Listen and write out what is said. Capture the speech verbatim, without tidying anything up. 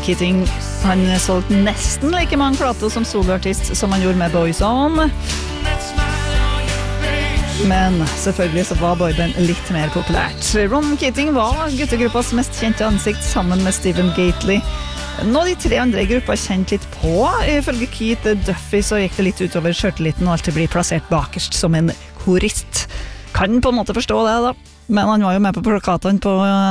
Keating. Han solgte nesten like mange plater som soloartist som han gjorde med Boyzone. Men selvfølgelig så var boyband litt mer populært. Ronan Keating var guttegruppas mest kjente ansikt sammen med Stephen Gately. Nå de tre andre i gruppa kjent litt på. Ifølge Keith Duffy så gikk det litt utover skjørteliten og alltid bli plassert bakerst som en korist. Kan på en måte forstå det da, men han var jo med på plakatene på